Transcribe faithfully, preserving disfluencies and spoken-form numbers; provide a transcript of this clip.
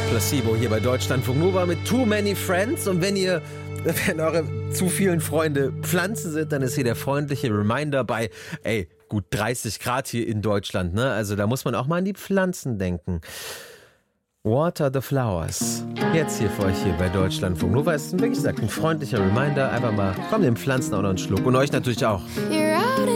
Placebo hier bei Deutschlandfunk Nova mit Too Many Friends. Und wenn ihr, wenn eure zu vielen Freunde Pflanzen sind, dann ist hier der freundliche Reminder bei, ey, gut dreißig Grad hier in Deutschland, ne? Also da muss man auch mal an die Pflanzen denken. Water the Flowers. Jetzt hier für euch hier bei Deutschlandfunk Nova. Ist ein, wie gesagt, ein freundlicher Reminder. Einfach mal, komm, den Pflanzen auch noch einen Schluck. Und euch natürlich auch. You're out